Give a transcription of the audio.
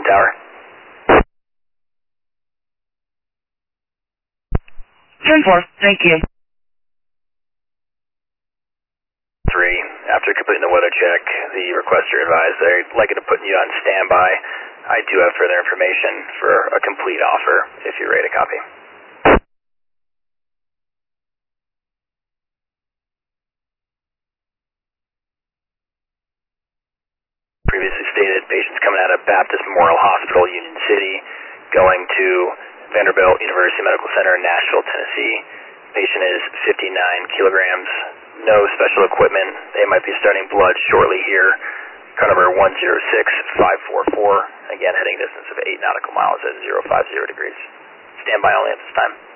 tower. 10-4, thank you. 3, after completing the weather check, the requester advised they'd like to put you on standby. I do have further information for a complete offer if you're ready to copy. Previously stated, patients coming out of Baptist Memorial Hospital, Union City, going to Vanderbilt University Medical Center in Nashville, Tennessee. Patient is 59 kilograms, no special equipment. They might be starting blood shortly here. Car number 106544. Again, heading distance of 8 nautical miles at 050 degrees. Standby only at this time.